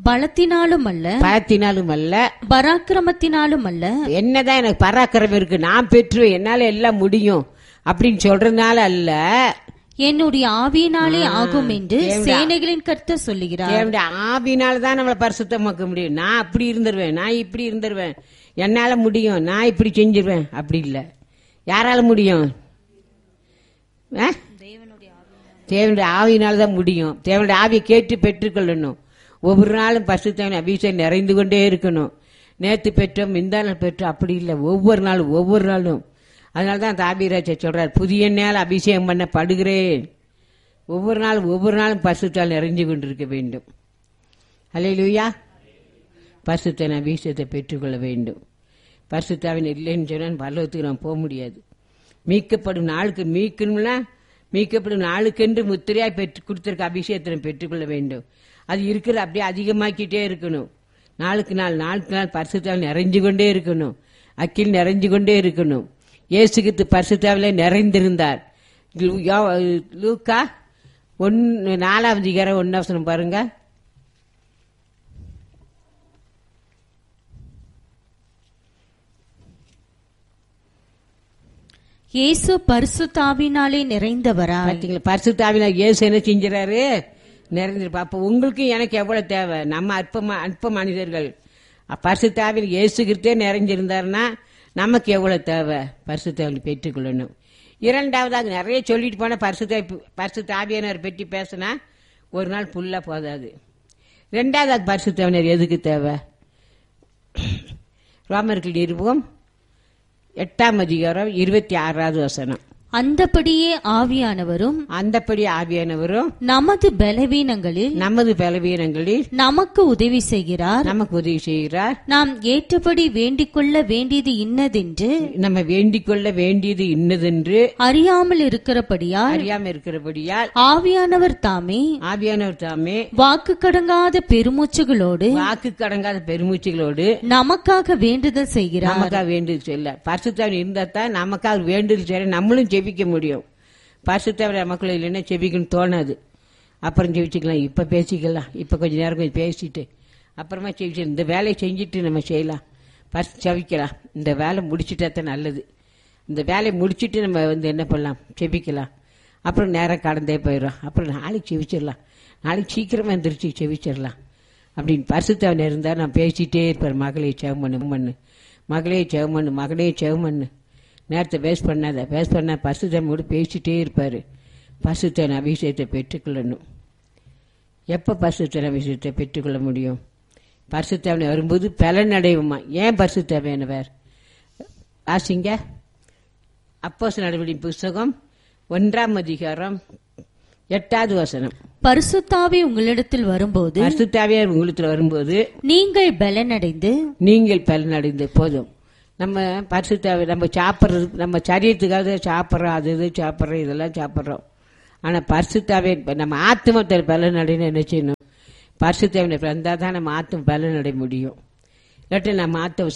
பலத்தினாலும் அல்ல, பலத்தினாலும் அல்ல, பராக்கிரமத்தினாலும் அல்ல. என்னதான் எனக்கு பராக்கிரமம் இருக்கு, நான் பெற்றுவேன், என்னால எல்லாம் முடியும் அப்படின்னு சொல்றதுனால அல்ல, என்னுடைய ஆவியினாலே ஆகும் என்று சேனைகளின் கர்த்தர் சொல்லுகிறார். தேவனுடைய ஆவியினால்தான் நம்மளை பரிசுத்தமாக்க முடியும். நான் அப்படி இருந்துருவேன், நான் இப்படி இருந்துருவேன், என்னால முடியும், நான் இப்படி செஞ்சிருவேன், அப்படி இல்ல. யாரால முடியும்? தேவனுடைய ஆவியினால்தான் முடியும். தேவனுடைய ஆவியை கேட்டு பெற்றுக்கொள்ளணும். ஒவ்வொரு நாளும் பரிசுத்தமான அபிஷேகம் நிறைந்து கொண்டே இருக்கணும். நேத்து பெற்றோம், இந்த நாள் பெற்றோம், அப்படி இல்லை. ஒவ்வொரு நாளும். அதனாலதான் அந்த ஆபிராஜா சொல்றார், புதிய நாள் அபிஷேகம் பண்ண படுகிறேன். ஒவ்வொரு நாளும் பரிசுத்தால் நிறைஞ்சு கொண்டிருக்க வேண்டும். அல்லேலூயா. பரிசுத்தன் அபிஷேகத்தை பெற்றுக்கொள்ள வேண்டும். பரிசுத்தாவின் இல்லைன்னு சொன்னால் பரலோகத்துக்கு நாம் போக முடியாது. மீட்கப்படும் நாளுக்கு மீட்கப்படும் நாளுக்கென்று முத்திரையாய் பெற்று கொடுத்திருக்க அபிஷேகத்தை பெற்றுக்கொள்ள வேண்டும். அது இருக்கிற அப்படியே அதிகமாக்கிட்டே இருக்கணும். நாளுக்கு நாள் பரிசுத்தாவில் நிறைஞ்சு கொண்டே இருக்கணும். அக்கில் நிறைஞ்சு கொண்டே இருக்கணும். இயேசு கிறிஸ்து பரிசுத்தாவிலே நிறைந்திருந்தார். லூக்கா 4:1 பாருங்க. இயேசு பரிசுத்தாவினாலே நிறைந்தவரா. பரிசுத்தாவினால் இயேசு என்ன செஞ்சாரு? நிறைந்திருப்பா. அப்ப உங்களுக்கு எனக்கு எவ்வளவு தேவை? நம்ம அற்ப மனிதர்கள். பரிசுத்தாவில் இயேசு கிறிஸ்தே நிறைஞ்சிருந்தாருன்னா நமக்கு எவ்வளவு தேவை? பரிசுத்தாவில் பெற்றுக்கொள்ளணும். இரண்டாவதாக நிறைய சொல்லிட்டு போன பரிசுத்தாவியானவர் பற்றி பேசினா ஒரு நாள் ஃபுல்லா போதாது. இரண்டாவதாக பரிசுத்தாவினர் எதுக்கு தேவை? ரோமர்கள் நிருபம் 8:26. அந்தபடியே ஆவியானவரும் நமது பலவீனங்களில் நமக்கு உதவி செய்கிறார். நாம் ஏற்றபடி வேண்டிக் கொள்ள வேண்டியது இன்னதென்று அறியாமல் இருக்கிறபடியால் ஆவியானவர் தாமே வாக்கு கடங்காத பெருமூச்சுகளோடு நமக்காக வேண்டுதல் செய்கிறார். பரிசுத்தம் இருந்தா தான் நமக்காக வேண்டுதல் செய்ய நம்மளும் ஜெபிக்க முடியும். பரிசுத்தவரை மக்கள் இல்லைன்னா ஜெபிக்கணும்னு தோணாது. அப்புறம் ஜெபிச்சுக்கலாம், இப்ப பேசிக்கலாம், இப்ப கொஞ்ச நேரம் கொஞ்சம் பேசிட்டு அப்புறமா ஜெபிச்சு இந்த வேலையை செஞ்சுட்டு நம்ம செய்யலாம், ஜெபிக்கலாம். இந்த வேலை முடிச்சுட்டா தான் நல்லது. இந்த வேலையை முடிச்சுட்டு நம்ம என்ன பண்ணலாம்? ஜெபிக்கலாம். அப்புறம் நேரம் கடந்தே போயிடும். அப்புறம் நாளைக்கு ஜெபிச்சிடலாம், நாளைக்கு சீக்கிரமா எந்திரிச்சு ஜெபிச்சிடலாம் அப்படின்னு பரிசுத்தவன் இருந்தா நான் பேசிட்டே இருப்பார். மகளே ஜெபம் பண்ணு, மகளே ஜெபம் பண்ணு, மகளே ஜெபம் பண்ணு. நேரத்தை வேஸ்ட் பண்ணாத. பரிசுத்தமோடு பேசிட்டே இருப்பாரு. பரிசுத்தன் அபிஷேகத்தை பெற்றுக்கொள்ளணும். எப்ப பரிசுத்தன் அபிஷேகத்தை பெற்றுக்கொள்ள முடியும்? பரிசுத்தவனை வரும்போது பலன் அடைவுமா. ஏன் பரிசுத்தவனவர் ஆசிங்க? அப்போஸ்தலர் நடவடிக்கையின் புஸ்தகம் 1:8. பரிசுத்தாவி உங்களிடத்தில் வரும்போது நீங்கள் பலனடைந்து போதும். நம்ம பரிசுத்தாவி நம்ம சாப்பிட்றது, நம்ம சரீரத்துக்காக சாப்பிட்றோம், அது இது சாப்பிட்றோம், இதெல்லாம் சாப்பிட்றோம். ஆனா பரிசுத்தாவே நம்ம ஆத்மத்தை பலன் அடையணும். என்ன செய்யணும்? பரிசுத்தாவினை வந்தா தான் நம்ம ஆத்ம பலன் அடைய முடியும். இல்லாட்டி நம்ம ஆத்ம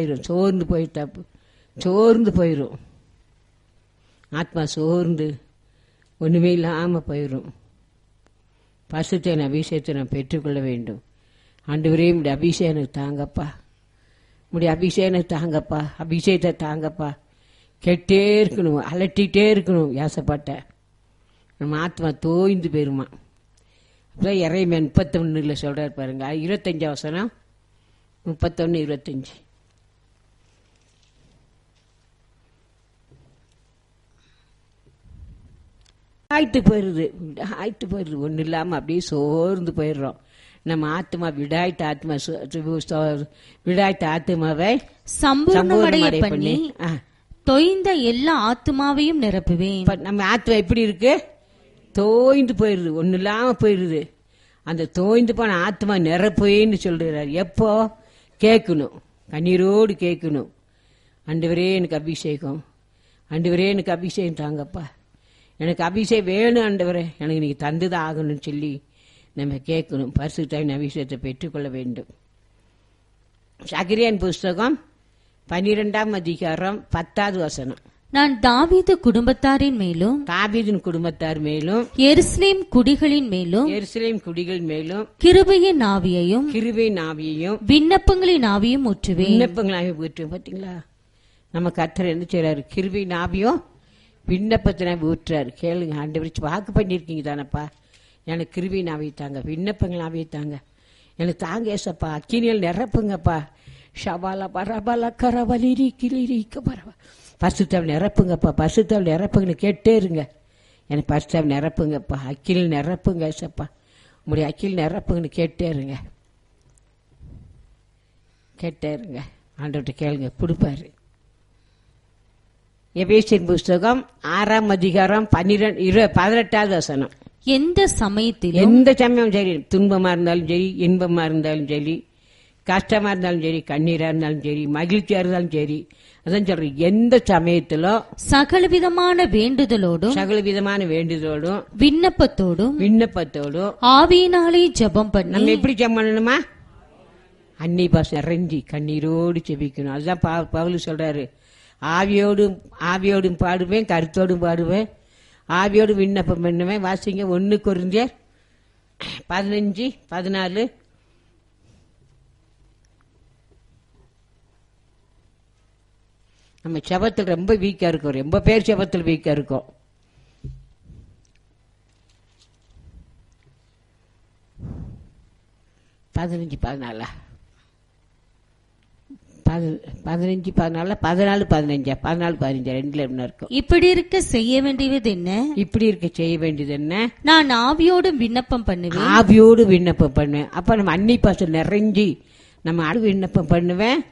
சோர்ந்து போயிடும். ஆத்மா சோர்ந்து ஒண்ணுமே இல்லாம போயிடும். பரிசுத்தவின் அபிஷேகத்தை நாம் பெற்றுக்கொள்ள வேண்டும். ஆண்டவரே உம்முடைய அபிஷேகம் தாங்கப்பா, உம்முடைய அபிஷேகம் தாங்கப்பா, அபிஷேகத்தை தாங்கப்பா. கெட்டே இருக்கணும், அலட்டிகிட்டே இருக்கணும். யாசப்பட்ட நம்ம ஆத்மா தோய்ந்து போயிருமா. அப்புறம் இறைமையன் 31 சொல்றாரு பாருங்க, 25 31-25. ஆயிட்டு போயிருது. ஒன்னும் இல்லாம அப்படியே சோர்ந்து போயிடுறோம். நம்ம ஆத்மா விடாய்த்த ஆத்மாவை சம்பூர்ணமடைய பண்ணி தொய்ந்த எல்லா ஆத்மாவையும் நிரப்புவேன். நம்ம ஆத்மா எப்படி இருக்கு? தோய்ந்து போயிருது, ஒன்னும் இல்லாம போயிருது. அந்த தோய்ந்து போன ஆத்மா நிரப்புவேன்னு சொல்றாரு. எப்போ கேட்கணும்? கண்ணீரோடு கேட்கணும். ஆண்டவரே எனக்கு அபிஷேகம், ஆண்டவரே எனக்கு அபிஷேகம் தாங்கப்பா, எனக்கு அபிஷேகம் வேணும் ஆண்டவரே, எனக்கு நீங்க தந்துதான் ஆகணும்னு சொல்லி நம்ம கேட்கணும். பரிசுத்தாவின் அபிஷேகத்தை பெற்றுக்கொள்ள வேண்டும். சகரியாவின் புஸ்தகம் 12:10. நான் தாவீது குடும்பத்தாரின் மேலும் தாவீதின் குடும்பத்தார் மேலும் எருசலேம் குடிகளின் மேலும் எருசலேம் குடிகள் மேலும் கிருபையின் ஆவியையும் கிருபையின் ஆவியையும் விண்ணப்பங்களின் ஆவியும் ஊற்றுவேன். விண்ணப்பங்களாக ஊற்றுவேன். பாத்தீங்களா, நம்ம கர்த்தர் என்ன செய்யறாரு? கிருபையின் ஆவியும் விண்ணப்பத்தின ஊற்றுறாரு. கேளுங்க, ஆண்டவர் வாக்கு பண்ணிருக்கீங்க தானப்பா, எனக்கு கிருபையின் ஆவியை தாங்க, விண்ணப்பங்கள் ஆவியை தாங்க, எனக்கு தாங்க ஏசப்பா, அக்கினியில் நிரப்புங்கப்பா. ஷபாலா பரபாலா கரவலிரி கிளிரிக்க பரவா பரிசுத்தாவை நிரப்புங்கப்பா, பரிசுத்தாவை நிரப்புங்கன்னு கேட்டே இருங்க. எனக்கு பரிசுத்தாவை நிரப்புங்கப்பா, அக்கினியில் நிரப்புங்க ஏசப்பா, உங்களுடைய அக்கினியில் நிரப்புங்கன்னு கேட்டே இருங்க, கேட்டே இருங்க. ஆண்டவர்கிட்ட கேளுங்க, கொடுப்பாரு. எபேசியர் புஸ்தகம் 6ஆம் அதிகாரம் 18வது வசனம். எந்த சமயத்திலும் எந்த சமயம் சரி, துன்பமா இருந்தாலும் சரி, இன்பமா இருந்தாலும் சரி, கஷ்டமா இருந்தாலும் சரி, கண்ணீரா இருந்தாலும் சரி, மகிழ்ச்சியா இருந்தாலும் சரி, அதான் சொல்றேன், எந்த சமயத்திலும் சகலவிதமான வேண்டுதலோடும் சகலவிதமான வேண்டுதலோடும் விண்ணப்பத்தோடும் ஆவியினாலே ஜெபம் பண்ணி. நம்ம எப்படி ஜெபம் பண்ணணுமா? அன்னை பாசம் நிறைஞ்சி கண்ணீரோடு ஜெபிக்கணும். அதுதான் பவுல் சொல்றாரு, ஆவியோடும் பாடுவேன், கருத்தோடும் பாடுவேன், ஆவியோடு விண்ணப்பம் பண்ணுவேன். வாசிங்க 1 கொரிந்தியர் 15:14. நம்ம செபத்தில் ரொம்ப வீக்கா இருக்கோம், ரொம்ப பேர் செபத்தில் வீக்கா இருக்கோம். பதினஞ்சு 14 ரெண்டுல என்ன இருக்கும்? இப்படி இருக்க செய்ய வேண்டியது என்ன? இப்படி இருக்க செய்ய வேண்டியது என்ன? நான் ஆவியோடு விண்ணப்பம் பண்ணுவேன். ஆவியோடு விண்ணப்பம் பண்ணுவேன். அப்ப நம்ம அன்னை பாசம் நிறைஞ்சி நம்ம விண்ணப்பம் பண்ணுவேன்,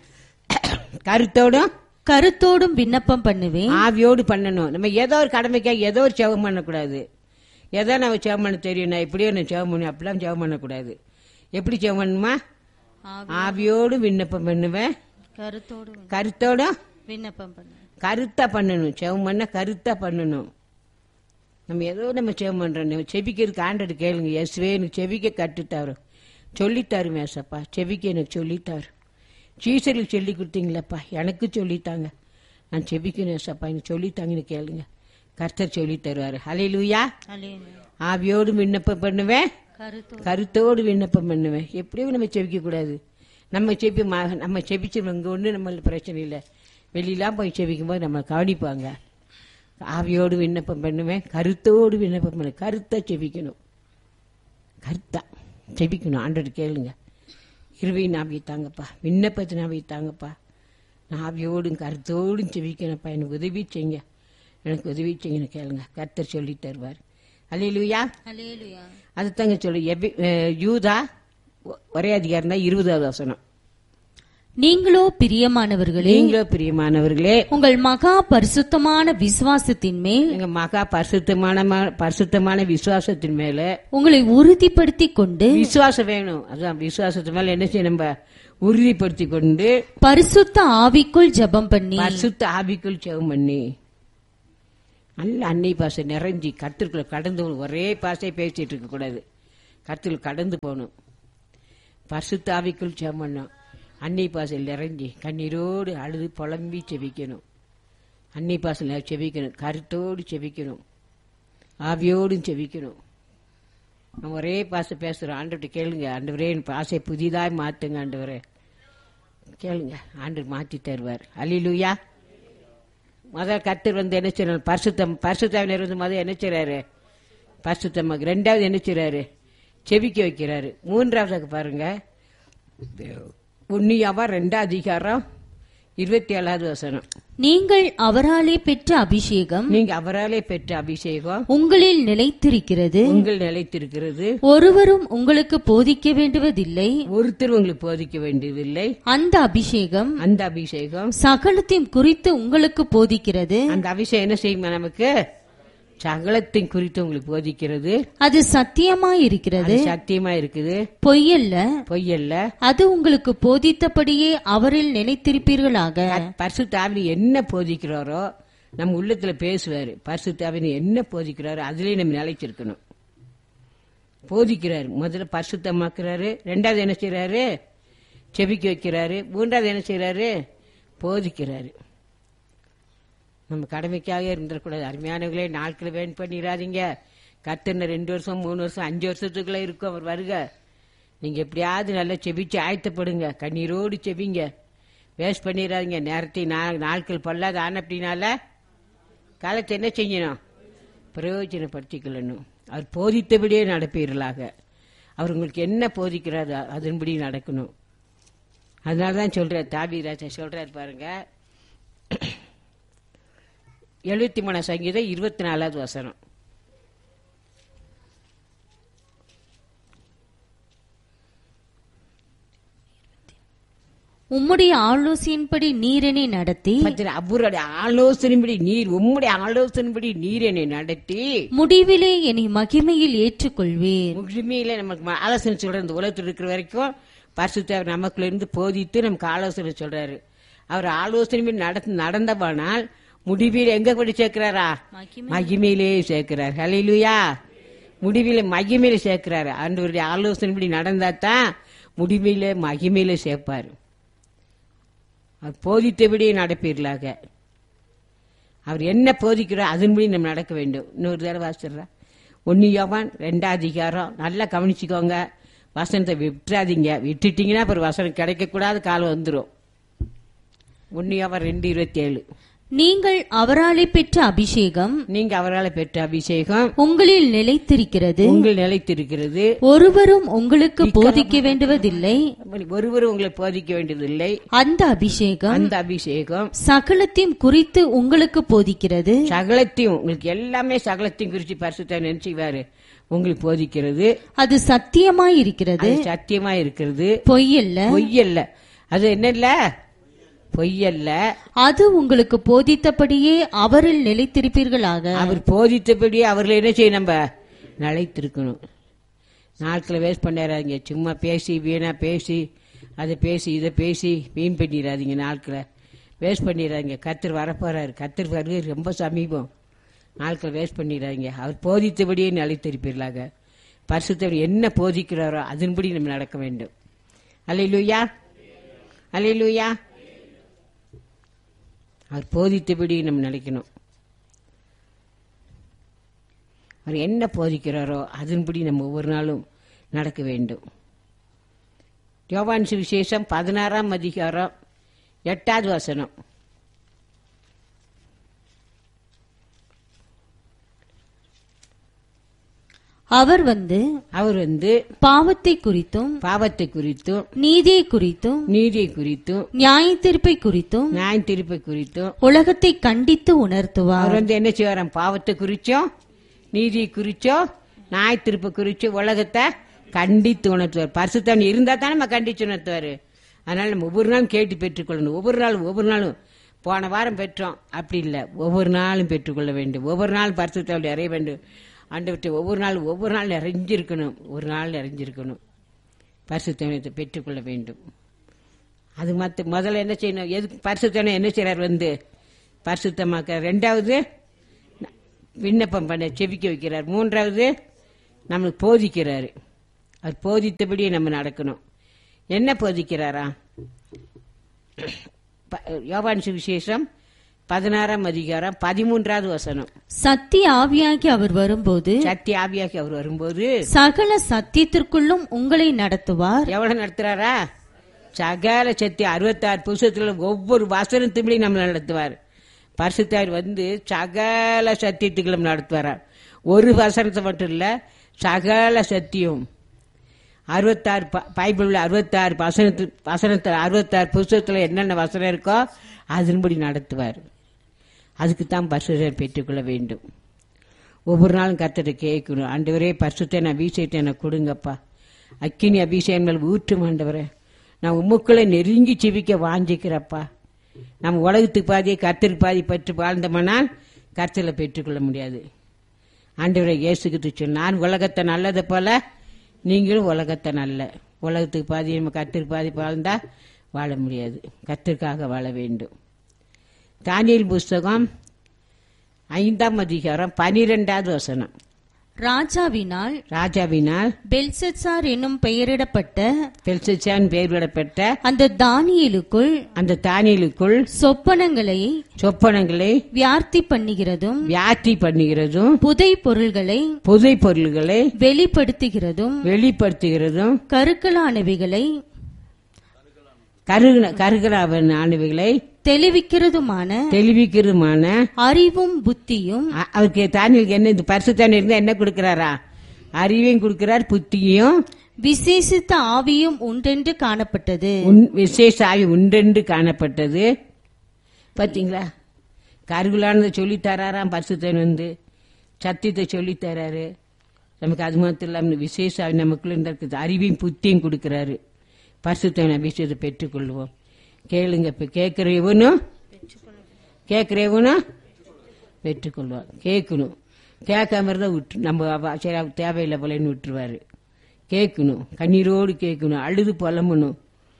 கருத்தோடும் விண்ணப்பம் பண்ணுவேன். ஆவியோடு பண்ணணும். நம்ம ஏதோ ஒரு கடமைக்காக ஏதோ ஒரு ஜெபம் பண்ணக்கூடாது. ஏதோ நம்ம ஜெபம் பண்ண தெரியும், நான் இப்படியோ நான் ஜெபம் பண்ண, அப்படிலாம் ஜெபம் பண்ணக்கூடாது. எப்படி ஜெபம் பண்ணுமா? ஆவியோடு விண்ணப்பம் பண்ணுவேன், கருத்தோட விண்ணப்பம் பண்ணுவேன். கருத்தா பண்ணணும். ஜெபம் பண்ண கருத்தா பண்ணணும். நம்ம ஏதோ நம்ம ஜெபம் பண்றோம், செபிக்கிறதுக்கு ஆண்டது கேளுங்க. இயேசுவே எனக்கு செபிக்க கட்டுத்தாரு, சொல்லித்தாரு மேசப்பா, செபிக்க எனக்கு சொல்லித்தாரு. சீசருக்கு சொல்லி கொடுத்தீங்களப்பா, எனக்கு சொல்லித்தாங்க, நான் செபிக்கணும் ஏசப்பா, எனக்கு சொல்லித்தாங்கன்னு கேளுங்க, கர்த்தர் சொல்லி தருவாரு. ஹல்லேலூயா. ஆவியோடு விண்ணப்பம் பண்ணுவேன், கருத்தோடு விண்ணப்பம் பண்ணுவேன். எப்படியும் நம்ம செபிக்க கூடாது. நம்ம செபிச்சவங்க ஒண்ணு நம்மளுக்கு பிரச்சனை இல்லை. வெளியெல்லாம் போய் செபிக்கும் போது நம்ம கவனிப்பாங்க. ஆவியோடு விண்ணப்பம் பண்ணுவேன், கருத்தோடு விண்ணப்பம் பண்ண, கருத்தா செபிக்கணும், கருத்தா செபிக்கணும். ஆண்டவர் கேளுங்க, கிருபையின் ஆவியை தாங்கப்பா, விண்ணப்பத்தின் ஆவியை தாங்கப்பா, நான் ஆவியோடும் கருத்தோடும் செபிக்கணும்ப்பா, எனக்கு உதவி செய்யுங்க, எனக்கு உதவி செய்யணும் கேளுங்க, கர்த்தர் சொல்லி தருவார். அல்லேலூயா. அதுதாங்க சொல்லு. யூதா ஒரே அதிகாரம் தான் 20வது வசனம். நீங்களோ பிரியமானவர்களே, உங்கள் மகா பரிசுத்தமான விசுவாசத்தின் மேல், எங்க மகா பரிசுத்தமான விசுவாசத்தின் மேல உங்களை உறுதிப்படுத்திக் கொண்டு, விசுவாசம் வேணும். அதான் விசுவாசத்து மேல என்ன செய்ய, நம்ம உறுதிப்படுத்தி கொண்டு பரிசுத்த ஆவிக்குள் ஜெபம் பண்ணி, பரிசுத்த ஆவிக்குள் ஜெபம் பண்ணி, நல்ல அன்னை பாசை நிறைஞ்சி கர்த்தருக்குள்ள கடந்து, ஒரே பாசை பேசிட்டு இருக்க கூடாது, கர்த்தருக்குள்ள கடந்து போகணும். பரிசுத்த ஆவிக்குள் ஜெபம் பண்ணணும். அன்னை பாசையில் நிறைஞ்சி கண்ணீரோடு அழுது புலம்பி செபிக்கணும். அன்னை பாசையில் செபிக்கணும், கருத்தோடு செபிக்கணும், ஆவியோடும் செபிக்கணும். நம்ம ஒரே பாசை பேசுறோம். ஆண்டவர்கிட்ட கேளுங்க, ஆண்டவரே என் பாசை புதிதாய் மாத்துங்க ஆண்டவரே, கேளுங்க, ஆண்டவர் மாற்றி தருவார். அல்லேலூயா. முதல் கர்த்தர் வந்து என்ன செய்யறாரு? பரிசுத்தாவினர் வந்து முதல் என்ன செய்யறாரு? பரிசுத்தமாக. 2வது என்ன செய்யறாரு? செபிக்க வைக்கிறாரு. 3வது பாருங்க, 1 யோவான் 2 அதிகாரம் 27வது வசனம். நீங்கள் அவராலே பெற்ற அபிஷேகம் உங்களில் நிலைத்திருக்கிறது. ஒருவரும் உங்களுக்கு போதிக்க வேண்டுவதில்லை. அந்த அபிஷேகம் சகலத்தையும் குறித்து உங்களுக்கு போதிக்கிறது. அந்த அபிஷேகம் என்ன செய்யுமா? நமக்கு சகலத்தின் குறித்து உங்களுக்கு போதிக்கிறது. அது சத்தியமாயிருக்கிறது, பொய்யல்ல. அது உங்களுக்கு போதித்தபடியே அவரில் நிலைத்திருப்பீர்களாக. பரிசுத்த ஆவி என்ன போதிக்கிறாரோ நம்ம உள்ளத்துல பேசுவாரு. பரிசுத்த ஆவி என்ன போதிக்கிறாரோ அதுலயே நம்ம நிலைச்சிருக்கணும். போதிக்கிறாரு. முதல்ல பரிசுத்தமாக்குறாரு, 2வது என்ன செய்யறாரு? செபிக்க வைக்கிறாரு, 3வது என்ன செய்யறாரு? போதிக்கிறாரு. நம்ம கடமைக்காக இருந்துடக்கூடாது. அருமையானவர்களே, நாட்களை வேன் பண்ணிடாதீங்க. கர்த்தர் 2 வருஷம் 3 வருஷம் 5 வருஷத்துக்குள்ள இருக்கும் அவர் வருக. நீங்க எப்படியாவது நல்லா செபிச்சு ஆயத்தப்படுங்க. கண்ணீரோடு செபிங்க. வேஸ்ட் பண்ணிடாதீங்க நேரத்தை. நாட்கள் பொல்லாத ஆன அப்படின்னால காலத்தை என்ன செய்யணும்? பிரயோஜனப்படுத்திக்கொள்ளணும். அவர் போதித்தபடியே நடப்பீர்களாக. அவர் உங்களுக்கு என்ன போதிக்கிறாரு அதன்படி நடக்கணும். அதனாலதான் சொல்றார் தாவீது சொல்றாரு பாருங்க, 73 சங்கீதம் 24வது வசனம். உம்முடைய ஆலோசனையின்படி நீர் என்னை நடத்தி, அவருடைய ஆலோசனைப்படி நீர், உம்முடைய ஆலோசனைப்படி நீர் என்னை நடத்தி, முடிவிலே என்னை மகிமையில் ஏற்றுக்கொள்வீர். மகிமையில நமக்கு ஆலோசனை சொல்ற. இந்த உலகத்தில் இருக்கிற வரைக்கும் பரிசுத்தர் நமக்குள்ள இருந்து போதித்து நமக்கு ஆலோசனை சொல்றாரு. அவர் ஆலோசனை நடந்தவானால் முடிவில் எங்க கொண்டு சேர்க்கிறாரா? மகிமையிலே சேர்க்கிறார். ஹல்லேலூயா. முடிவில மகிமையில சேர்க்கிறாரு. ஆண்டவருடைய ஆலோசனைப்படி நடந்தாதான் முடிவில மகிமையில சேர்ப்பாரு. அவர் போதித்தபடி நடப்பீர்களாக. அவர் என்ன போதிக்கிறார் அதன்படி நம்ம நடக்க வேண்டும். இன்னொரு தடவை வாசிடுறா, 1 யோவான் 2வது அதிகாரம். நல்லா கவனிச்சுக்கோங்க. வசனத்தை விட்டுறாதீங்க. விட்டுட்டீங்கன்னா அப்புறம் வசனம் கிடைக்க கூடாத காலம் வந்துடும். 1 யோவான் 2:27. நீங்கள் அவராலே பெற்ற அபிஷேகம், நீங்க அவரால் பெற்ற அபிஷேகம் உங்களில் நிலைத்திருக்கிறது. உங்கள் நிலைத்திருக்கிறது. ஒருவரும் உங்களுக்கு போதிக்க வேண்டுவதில்லை. ஒருவரும் உங்களை போதிக்க வேண்டியதில்லை. அந்த அபிஷேகம் சகலத்தையும் குறித்து உங்களுக்கு போதிக்கிறது. சகலத்தையும், உங்களுக்கு எல்லாமே சகலத்தையும் குறித்து பரிசுத்தர் நினைச்சுவாரு உங்களுக்கு போதிக்கிறது. அது சத்தியமாய் இருக்கிறது. சத்தியமாய் இருக்கிறது. பொய்யல்ல. அது என்ன இல்ல? பொய்யல்ல. அது உங்களுக்கு போதித்தபடியே அவரில் நிலைத்திருப்பீர்களாக. அவர் போதித்தபடியே அவர்கள் என்ன செய்ய நம்ம நிலைத்திருக்கணும். நாட்களை வேஸ்ட் பண்ணிடாதீங்க. சும்மா பேசி வீணா பேசி அதை பேசி இதை பேசி வீண் பண்ணிடாதீங்க. நாட்களை வேஸ்ட் பண்ணிடாதீங்க. கர்த்தர் வரப்போறாரு. கர்த்தர் வருகை ரொம்ப சமீபம். நாட்களை வேஸ்ட் பண்ணிடாதீங்க. அவர் போதித்தபடியே நிலைத்திருப்பீர்களாக. பரிசுத்தர் என்ன போதிக்கிறாரோ அதன்படி நம்ம நடக்க வேண்டும். அல்லேலூயா, அல்லேலூயா. அவர் போதித்தபடி நம்ம நினைக்கணும். அவர் என்ன போதிக்கிறாரோ அதன்படி நம்ம ஒவ்வொரு நாளும் நடக்க வேண்டும். யோவான் சுவிசேஷம் 16ஆம் அதிகாரம் 8வது வசனம். அவர் வந்து பாவத்தை குறித்தும் நீதியை குறித்தும் நியாயத்தீர்ப்பை குறித்தும் உலகத்தை கண்டித்து உணர்த்துவார். அவர் வந்து என்ன செய்வாராம்? பாவத்தை குறிச்சோ நீதியை குறிச்சோ நியாயத்தீர்ப்பை குறிச்சோ உலகத்தை கண்டித்து உணர்த்துவார். பரிசுத்தம் இருந்தா தான் நம்ம கண்டிச்சு உணர்த்துவாரு. அதனால நம்ம ஒவ்வொரு நாளும் கேட்டு பெற்றுக்கொள்ளணும். ஒவ்வொரு நாளும் போன வாரம் பெற்றோம் அப்படி இல்லை, ஒவ்வொரு நாளும் பெற்றுக்கொள்ள வேண்டும். ஒவ்வொரு நாளும் பரிசுத்தம் அடைய வேண்டும். ஆண்டவர்கிட்ட ஒவ்வொரு நாள் நிறைஞ்சிருக்கணும். ஒரு நாள் நிறைஞ்சிருக்கணும். பரிசுத்தத்தை பெற்றுக்கொள்ள வேண்டும். அது முதல்ல என்ன செய்யணும்? எதுக்கு பரிசுத்தனை என்ன செய்யறார்? வந்து பரிசுத்தமாக்க. 2வது விண்ணப்பம் பண்ண செபிக்க வைக்கிறார். 3வது நம்மளுக்கு போதிக்கிறாரு. அவர் போதித்தபடியே நம்ம நடக்கணும். என்ன போதிக்கிறாரா? யோவான் சுவிசேஷம் 16ஆம் அதிகாரம் 13வது வசனம். சத்திய ஆவியாகி அவர் வரும்போது சகல சத்தியத்திற்குள்ளும் உங்களை நடத்துவார். எவ்வளவு நடத்துறாரா? சகல சத்தியம் 66 புத்தகத்துல ஒவ்வொரு வசனத்தின்படி நம்ம நடத்துவார். பரிசுத்தர் வந்து சகல சத்தியத்துக்களும் நடத்துவாரா. ஒரு வசனத்தை மட்டும் இல்ல, சகல சத்தியம் 66 பைபிள்ல 66 வசனத்துல 66 புத்தகத்துல என்னென்ன வசனம் இருக்கோ அதன்படி நடத்துவார். அதுக்குத்தான் பரிசுத்தம் பெற்றுக்கொள்ள வேண்டும். ஒவ்வொரு நாளும் கர்த்தரை கேட்கணும். ஆண்டவரே பரிசுத்த அபிஷேகத்தை எனக்கு கொடுங்கப்பா. அக்கினி அபிஷேகங்கள் ஊற்றும் ஆண்டவரே. நான் உமக்குள்ள நெருங்கி செவிக்க வாஞ்சிக்கிறப்பா. நம்ம உலகத்துக்கு பாதி கர்த்தருக்கு பாதி பற்றி வாழ்ந்தோம்னால் கர்த்தரை பெற்றுக்கொள்ள முடியாது. ஆண்டவரே இயேசுக்கு சொன்ன, நான் உலகத்தை நல்லதை போல நீங்களும் உலகத்தை நல்ல. உலகத்துக்கு பாதி நம்ம கர்த்தருக்கு பாதி வாழ்ந்தா வாழ முடியாது. கர்த்தருக்காக வாழ வேண்டும். தானியேல் புஸ்தகம் 5ஆம் அதிகாரம் 12வது வசனம். ராஜாவினால் பெல்ஷத்சார் என்னும் பெயரிடப்பட்ட பெல்ஷத்சார் பெயரிடப்பட்ட அந்த தானியேலுக்குள் சொப்பனங்களை வியார்த்தி பண்ணுகிறதும் புதை பொருள்களை வெளிப்படுத்துகிறதும் கருக்கலானவைகளை தெளிவிக்கிறதுமான அறிவும் புத்தியும். அவருக்கு தானியலுக்கு என்ன இந்த பரிசுத்தான இருந்தா என்ன கொடுக்கிறாரா? அறிவையும் கொடுக்கிறார், புத்தியும். விசேஷித்த ஆவியும் உண்டென்று காணப்பட்டது. விசேஷ ஆவி உண்டென்று காணப்பட்டது. பாத்தீங்களா? கருகலானதை சொல்லித்தராராம் பரிசுத்தன் சத்தியத்தை சொல்லித்தராரு நமக்கு. அது மாத்திரம் இல்லாம விசேஷ ஆவி நமக்குள்ள இருக்குது, அறிவையும் புத்தியும் கொடுக்கிறாரு. பரிசுத்தன் அபிஷேகத்தை பெற்றுக்கொள்வோம். கேளுங்க. இப்ப கேட்கிறவனும் பெற்றுக்கொள்வார். கேட்கணும். கேட்காம இருந்தா நம்ம தேவையில்லை போலன்னு விட்டுருவாரு. கேட்கணும், கண்ணீரோடு கேட்கணும், அழுது புலம்பணும்.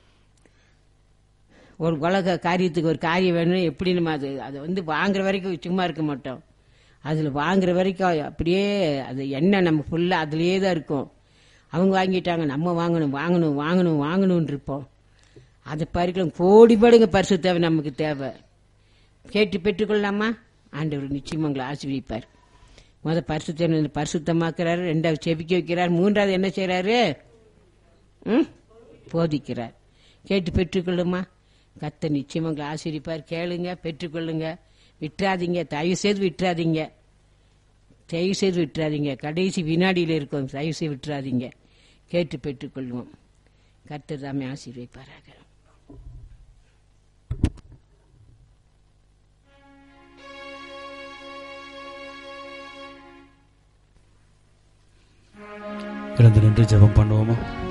ஒரு உலக காரியத்துக்கு ஒரு காரியம் வேணும், எப்படி நம்ம அதை வாங்குற வரைக்கும் சும்மா இருக்க மாட்டோம். அதுல வாங்குற வரைக்கும் அப்படியே அது என்ன நம்ம ஃபுல்லா அதுலயே தான் இருக்கும். அவங்க வாங்கிட்டாங்க, நம்ம வாங்கணும் இருப்போம். அதை பறிக்கலாம். கோடிப்படுங்க பரிசுத்த நமக்கு தேவை. கேட்டு பெற்றுக்கொள்ளலாமா? ஆண்டவர் நிச்சயம் உங்களை ஆசீர்வதிப்பார். பரிசுத்தமாக்குறாரு, ரெண்டாவது செபிக்க வைக்கிறார், மூன்றாவது என்ன செய்யறாரு? போதிக்கிறார். கேட்டு பெற்றுக்கொள்ளுமா? கர்த்தர் நிச்சயம் உங்களை ஆசீர்வதிப்பார். கேளுங்க, பெற்றுக்கொள்ளுங்க. விட்டுறாதீங்க, தயவு செய்து விட்டுறாதீங்க. கடைசி வினாடியில் இருக்கும், தயவு செய்து விட்டுறாதீங்க. கேட்டு பெற்றுக்கொள்வோம். கர்த்தர் தாமே ஆசீர்வதிப்பாராக. எழுந்து நின்று ஜெபம் பண்ணுவோமா?